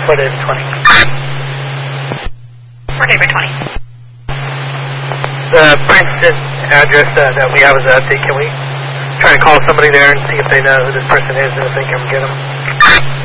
For David 20. For David 20. The Princeton address that we have as an update, can we try to call somebody there and see if they know who this person is and if they can get them?